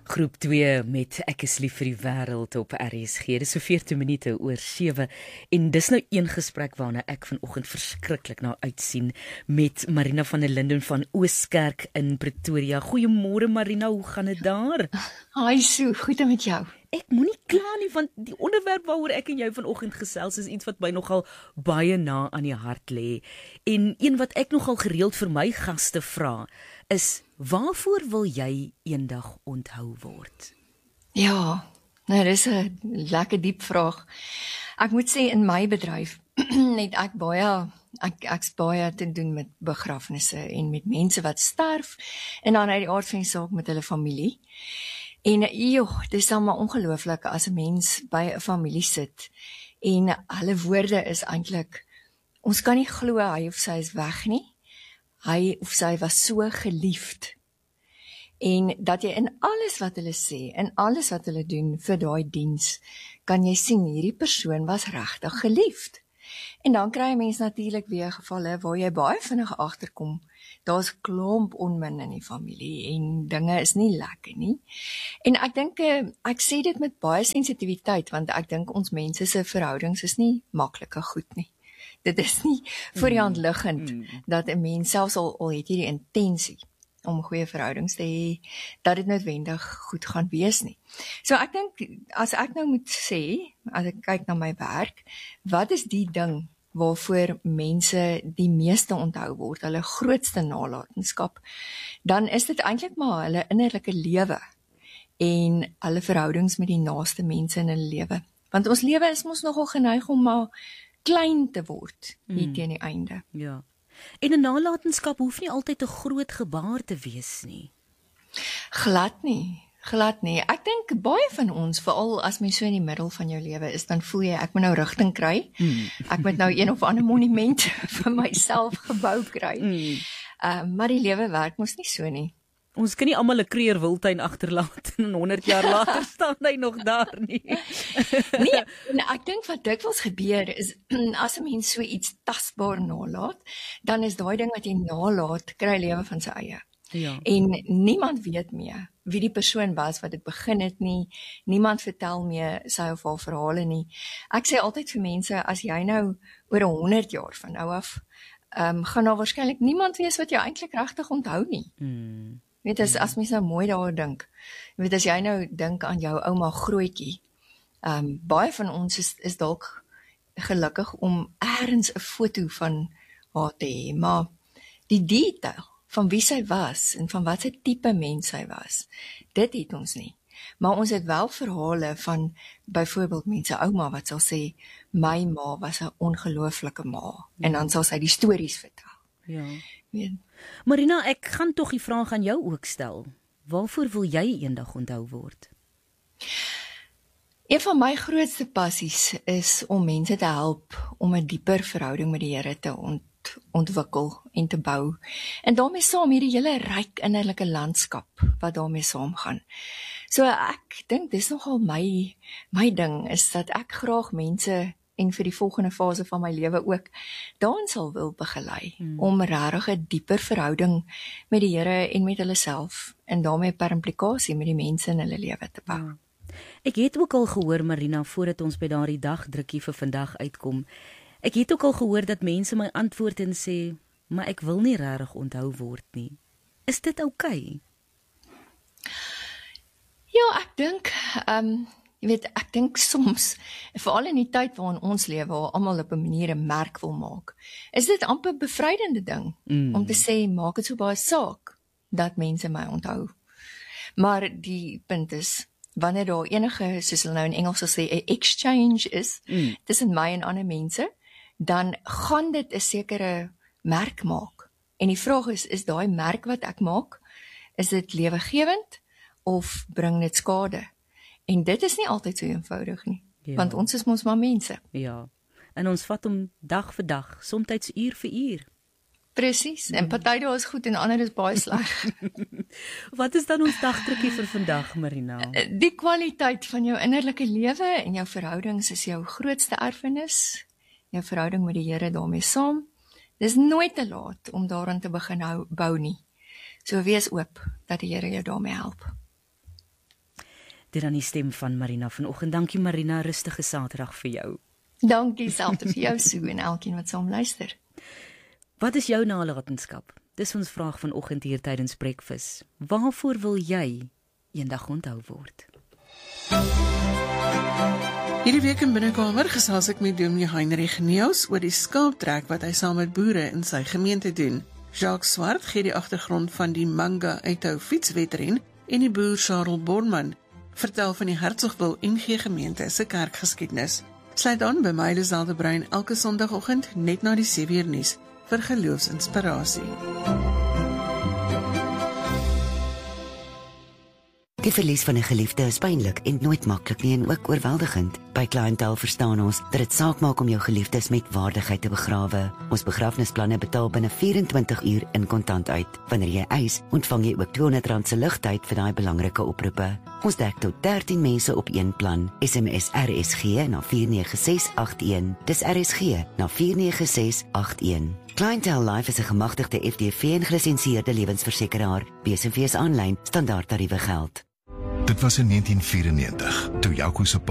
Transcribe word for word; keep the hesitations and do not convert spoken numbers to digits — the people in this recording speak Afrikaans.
Groep twee met Ek is lief vir die wêreld op R S G. Dis so veertien minute oor sewe en dis nou een gesprek waarna ek vanoggend verskriklik na uitsien met Marina van der Linden van Ooskerk in Pretoria. Goeiemôre Marina, hoe gaan dit daar? Hi Sue, goed met jou. Ek moenie kla nie, want die onderwerp waaroor ek en jy vanoggend gesels is iets wat my nogal baie na aan die hart lê. En een wat ek nogal gereeld vir my gaste vra is, waarvoor wil jy eendag onthou word? Ja, nou dis 'n lekker diep vraag. Ek moet sê in my bedryf net ek baie ek ek's baie te doen met begrafnisse en met mense wat sterf en dan uit die aard van die saak met hulle familie. En joh, dit is dan maar ongelooflik as 'n mens by 'n familie sit en hulle woorde is eintlik, ons kan nie glo hy of sy is weg nie. Hy of sy was so geliefd. En dat jy in alles wat hulle sê, in alles wat hulle doen vir daai diens, kan jy sien hierdie persoon was regtig geliefd. En dan kry jy mense natuurlik weer gevalle waar jy baie vinnig agterkom, daar's klomp onmin in die familie en dinge is nie lekker nie. En ek dink ek sê dit met baie sensitiwiteit, want ek dink ons mense se verhoudings is nie maklike goed nie. Dit is nie voor die hand liggend mm. dat 'n mens selfs al, al het jy die intensie om goeie verhoudings te hê, dat dit noodwendig goed gaan wees nie. So ek dink, as ek nou moet sê, as ek kyk na my werk, wat is die ding waarvoor mense die meeste onthou word, hulle grootste nalatenskap, dan is dit eintlik maar hulle innerlike lewe en hulle verhoudings met die naaste mense in hulle lewe. Want ons lewe is mos nogal geneig om maar klein te word hier mm. teen die einde. Ja. En 'n nalatenskap hoef nie altyd 'n groot gebaar te wees nie. Glad nie, glad nie. Ek dink baie van ons, veral as mens so in die middel van jou lewe is, dan voel jy ek moet nou rigting kry. Mm. Ek moet nou een of ander monument vir myself gebou kry. Mm. Uh, maar die lewe werk mos nie so nie. Ons kan nie almal 'n Kruger Wildtuin agterlaat en honderd jaar later staan hy nog daar nie. Nee, en ek dink wat dikwels gebeur is, as 'n mens so iets tasbaar nalaat, dan is daai ding wat jy nalaat, kry lewe van sy eie. Ja. En niemand weet meer wie die persoon was wat dit begin het nie, niemand vertel meer sy of haar verhale nie. Ek sê altyd vir mense, as jy nou oor honderd jaar van nou af, um, gaan daar waarskynlik niemand wees wat jy eintlik regtig onthou nie. Hmm. Weet as, as mens nou mooi daaroor dink, weet as jy nou dink aan jou ouma grootjie, um, baie van ons is, is dalk gelukkig om ergens 'n foto van haar te hê, maar die detail van wie sy was en van wat sy tipe mens sy was, dit het ons nie. Maar ons het wel verhale van byvoorbeeld mense ouma wat sal sê, my ma was 'n ongelooflike ma, ja. En dan sal sy die stories vertel. Ja. Weet. Marina, ek gaan tog die vraag aan jou ook stel. Waarvoor wil jy eendag onthou word? Een van my grootste passies is om mense te help om 'n dieper verhouding met die Here te ont, ontwikkel en te bou. En daarmee saam hierdie hele ryk innerlike landskap wat daarmee saamgaan. So ek dink dis nogal my my ding is dat ek graag mense en vir die volgende fase van my lewe ook daarin sal wil begelei, hmm. om regtig 'n dieper verhouding met die Here en met hulle self, en daarmee per implikasie met die mense in hulle lewe te bou. Ja. Ek het ook al gehoor, Marina, voordat ons by daardie dagdrukkie vir vandag uitkom, ek het ook al gehoor dat mense my antwoord en sê, maar ek wil nie regtig onthou word nie. Is dit oukei? Ja, ek dink, um, jy weet, ek dink soms, veral in die tyd waarin ons lewe, waar almal op 'n manier 'n merk wil maak, is dit amper 'n bevrydende ding, mm. om te sê, maak dit so baie saak, dat mense my onthou. Maar die punt is, wanneer daar enige, soos hulle nou in Engels sal sê, 'n exchange is, mm. tussen my en ander mense, dan gaan dit 'n sekere merk maak. En die vraag is, is daai merk wat ek maak, is dit lewegewend, of bring dit skade? En dit is nie altyd so eenvoudig nie, ja. Want ons is mos maar mense. Ja, en ons vat hom dag vir dag, somtyds uur vir uur. Presies, en party dae is goed en ander is baie sleg. Wat is dan ons dagdrukkie vir vandag, Marina? Die kwaliteit van jou innerlike lewe en jou verhoudings is jou grootste erfenis, jou verhouding met die Here daarmee saam. Dis nooit te laat om daaraan te begin hou, bou nie. So wees oop dat die Here jou daarmee help. Dit dan die stem van Marina vanoggend. Dankie Marina, rustige Saterdag vir jou. Dankie selfs vir jou Sue en elkeen wat saam luister. Wat is jou nalatenskap? Dis ons vraag vanoggend hier tydens Breakfast. Waarvoor wil jy eendag onthou word? Hierdie week in Binnekamer gesels ek met Dominee Heinrich Neus oor die skaaptrek wat hy saam met boere in sy gemeente doen. Jacques Swart gee die agtergrond van die Manga Uithou fietswedren en die boer Charles Borman vertel van die Hertsgwil N G gemeente se kerkgeskiedenis. Sluit aan by my Liselde Bruin elke Sondagoggend net na die sewe uur nuus vir geloofsinspirasie. Die verlies van 'n geliefde is pynlik en nooit maklik nie en ook oorweldigend. By Clientele verstaan ons dat dit saak maak om jou geliefdes met waardigheid te begrawe. Ons begrafnisplanne betaal binne vyf-en-twintig uur in kontant uit. Wanneer jy eis, ontvang jy ook tweehonderd rand se ligtyd vir daai belangrike oproepe. Ons dek tot dertien mense op een plan. S M S R S G na vier nege ses agt een. Dis R S G na vier nege ses agt een. Clientele Life is 'n gemagtigde F D V en gelisensieerde lewensversekeraar. B S V is aanlyn, standaard tariewe geld. Dit was in negentien vyrenegentig, toe Jaco se